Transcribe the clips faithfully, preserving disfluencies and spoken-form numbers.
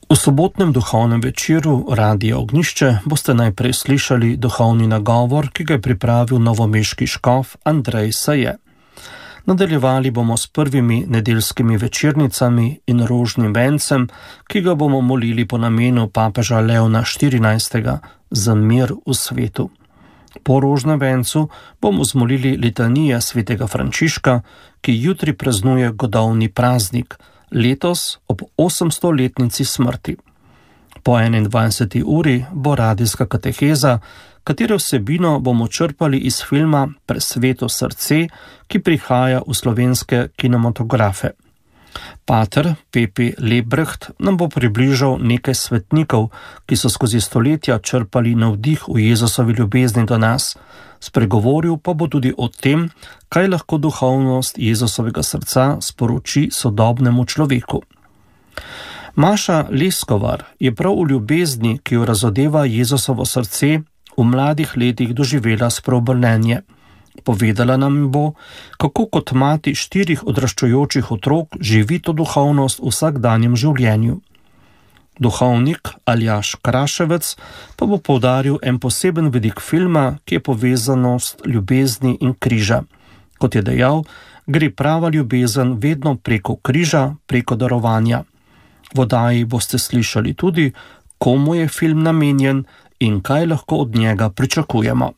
V sobotnem duhovnem večeru Radia Ognjišče boste najprej slišali duhovni nagovor, ki ga je pripravil novomeški škof Andrej Saje. Nadaljevali bomo s prvimi nedeljskimi večernicami in rožnim vencem, ki ga bomo molili po namenu papeža Leona štirinajstega za mir v svetu. Po rožnem vencu bomo zmolili litanije svetega Frančiška, ki jutri praznuje godovni praznik, letos ob osemstoletnici smrti. Po enaindvajseti uri bo radijska kateheza, katere vsebino bomo črpali iz filma Presveto srce, ki prihaja v slovenske kinematografe. Pater Pepi Lebrecht nam bo približal nekaj svetnikov, ki so skozi stoletja črpali navdih v Jezusovi ljubezni do nas, spregovoril pa bo tudi o tem, kaj lahko duhovnost Jezusovega srca sporoči sodobnemu človeku. Maša Leskovar je prav v ljubezni, ki jo razodeva Jezusovo srce, v mladih letih doživela spreobrnenje. Povedala nam bo, kako kot mati štirih odraščajočih otrok živi to duhovnost v vsakdanjem življenju. Duhovnik Aljaž Kraševec pa bo poudaril en poseben vidik filma, ki je povezanost ljubezni in križa. Kot je dejal, gre prava ljubezen vedno preko križa, preko darovanja. V oddaji boste slišali tudi, komu je film namenjen in kaj lahko od njega pričakujemo.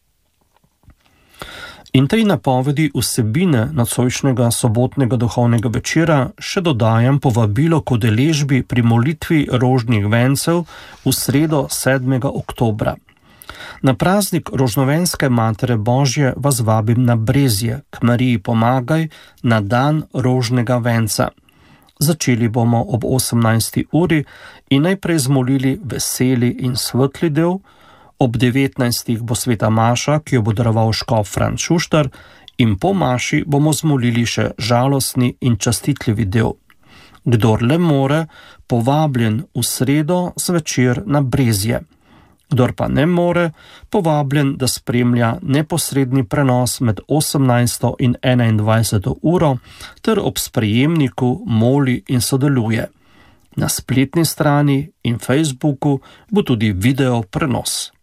In tej napovedi vsebine nocojšnjega sobotnega duhovnega večera še dodajam povabilo k udeležbi pri molitvi rožnih vencev v sredo sedmega oktobra. Na praznik rožnovenske Matere Božje vas vabim na Brezje, k Mariji Pomagaj, na dan rožnega venca. Začeli bomo ob osemnajsti uri in najprej zmolili veseli in svetli del. Ob devetnajstih bo sveta maša, ki jo bo daroval škof Franc Šuštar, in po maši bomo zmolili še žalostni in častitljivi del. Kdor le more, povabljen v sredo zvečer na Brezje. Kdor pa ne more, povabljen, da spremlja neposredni prenos med osemnajsto in enaindvajseto uro, ter ob sprejemniku moli in sodeluje. Na spletni strani in Facebooku bo tudi video prenos.